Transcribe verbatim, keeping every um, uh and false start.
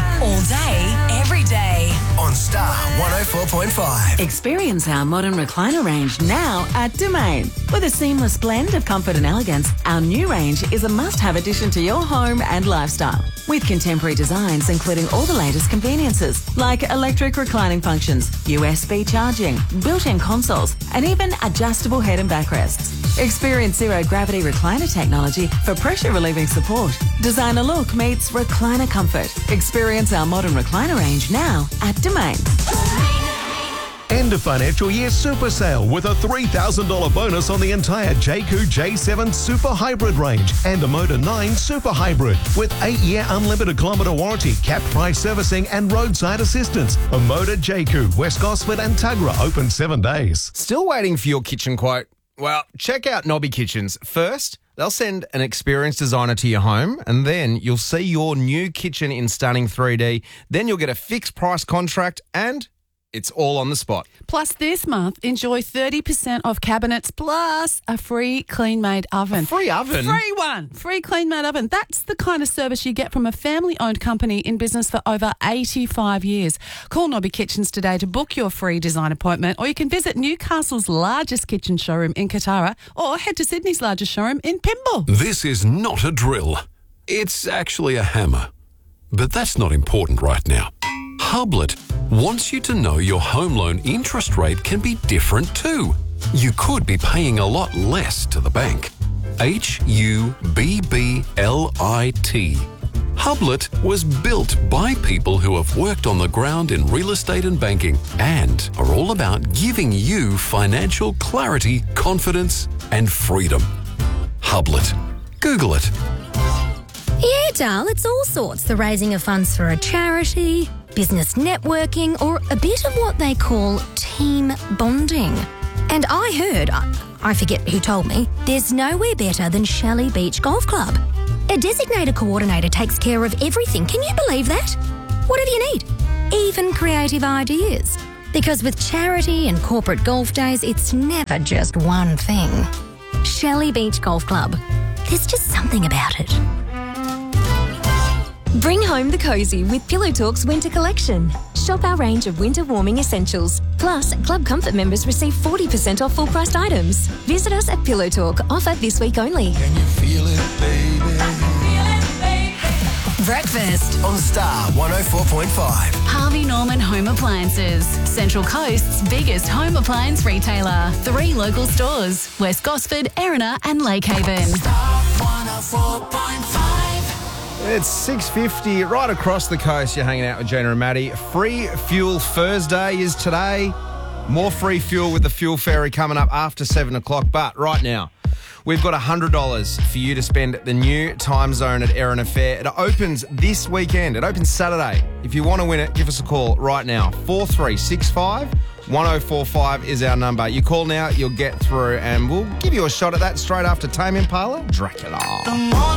All day, every day. On Star one oh four point five. Experience our modern recliner range now at Domain. With a seamless blend of comfort and elegance, our new range is a must-have addition to your home and lifestyle. With contemporary designs including all the latest conveniences like electric reclining functions, U S B charging, built-in consoles, and even adjustable head and backrests. Experience zero-gravity recliner technology for pressure-relieving support. Designer look meets recliner comfort. Experience our modern recliner range now at Domain. End of financial year super sale with a three thousand dollars bonus on the entire Jayco J seven Super Hybrid range and a Motor nine Super Hybrid with eight-year unlimited kilometre warranty, capped price servicing and roadside assistance. A Motor Jayco, West Gosford and Tuggerah, open seven days. Still waiting for your kitchen quote? Well, check out Nobby Kitchens. First, they'll send an experienced designer to your home, and then you'll see your new kitchen in stunning three D. Then you'll get a fixed price contract, and it's all on the spot. Plus, this month, enjoy thirty percent off cabinets plus a free clean-made oven. A free oven? Free one. Free clean-made oven. That's the kind of service you get from a family-owned company in business for over eighty-five years. Call Nobby Kitchens today to book your free design appointment, or you can visit Newcastle's largest kitchen showroom in Kotara, or head to Sydney's largest showroom in Pymble. This is not a drill. It's actually a hammer. But that's not important right now. Hublet wants you to know your home loan interest rate can be different too. You could be paying a lot less to the bank. H U B B L I T. Hublet was built by people who have worked on the ground in real estate and banking and are all about giving you financial clarity, confidence and freedom. Hublet. Google it. Yeah, Dal, it's all sorts. The raising of funds for a charity, business networking, or a bit of what they call team bonding. And I heard, I forget who told me, there's nowhere better than Shelley Beach Golf Club. A designated coordinator takes care of everything. Can you believe that? Whatever you need, even creative ideas. Because with charity and corporate golf days, it's never just one thing. Shelley Beach Golf Club. There's just something about it. Bring home the cosy with Pillow Talk's winter collection. Shop our range of winter warming essentials. Plus, Club Comfort members receive forty percent off full-priced items. Visit us at Pillow Talk. Offer this week only. Can you feel it, baby? I can feel it, baby. Breakfast. On Star one oh four point five. Harvey Norman Home Appliances. Central Coast's biggest home appliance retailer. Three local stores. West Gosford, Erina and Lakehaven. Star one oh four point five. It's six fifty right across the coast. You're hanging out with Gina and Maddie. Free Fuel Thursday is today. More free fuel with the fuel ferry coming up after seven o'clock. But right now, we've got one hundred dollars for you to spend at the new time zone at Erina Fair. It opens this weekend. It opens Saturday. If you want to win it, give us a call right now. four three six five, one oh four five is our number. You call now, you'll get through, and we'll give you a shot at that straight after Tame Impala, Dracula.